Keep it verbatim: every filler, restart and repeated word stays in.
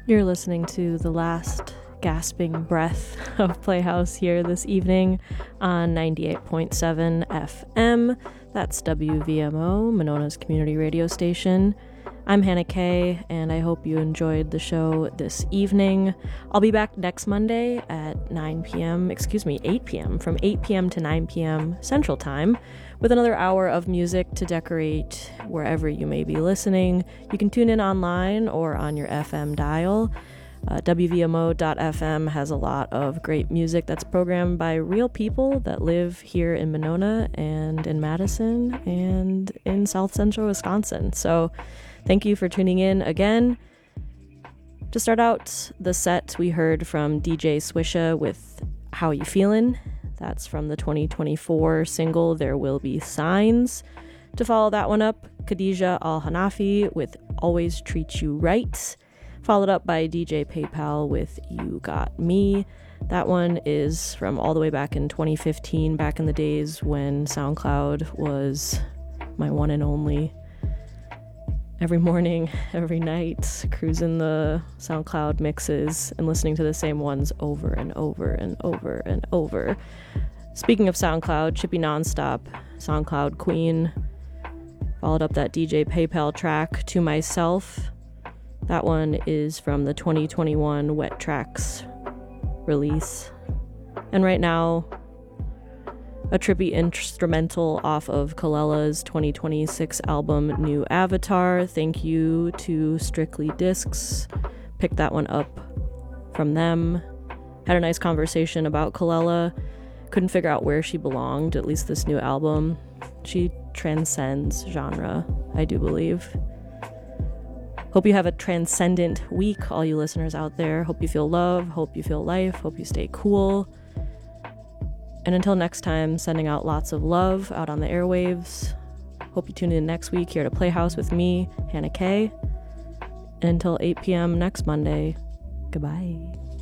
You're listening to the last gasping breath of Playhouse here this evening on ninety-eight point seven F M. That's W V M O, Monona's community radio station. I'm Hannah Kay, and I hope you enjoyed the show this evening. I'll be back next Monday at nine p.m., excuse me, eight p.m., from eight p.m. to nine p.m. Central Time, with another hour of music to decorate wherever you may be listening. You can tune in online or on your F M dial. Uh, W V M O dot F M has a lot of great music that's programmed by real people that live here in Monona and in Madison and in South Central Wisconsin. So thank you for tuning in again. To start out the set, we heard from D J Swisha with How You Feelin'. That's from the twenty twenty-four single There Will Be Signs. To follow that one up, Khadija Al-Hanafi with Always Treat You Right. Followed up by D J PayPal with You Got Me. That one is from all the way back in twenty fifteen, back in the days when SoundCloud was my one and only. Every morning, every night, cruising the SoundCloud mixes and listening to the same ones over and over and over and over. Speaking of SoundCloud, Chippy Nonstop, SoundCloud Queen, followed up that D J PayPal track, To Myself. That one is from the twenty twenty-one Wet Tracks release. And right now, a trippy instrumental off of Kalela's twenty twenty-six album New Avatar. Thank you to Strictly Discs. Picked that one up from them. Had a nice conversation about Kalela. Couldn't figure out where she belonged, at least this new album. She transcends genre, I do believe. Hope you have a transcendent week, all you listeners out there. Hope you feel love, hope you feel life, hope you stay cool. And until next time, sending out lots of love out on the airwaves. Hope you tune in next week here to Playhouse with me, Hannah Kay. And until eight p.m. next Monday, goodbye.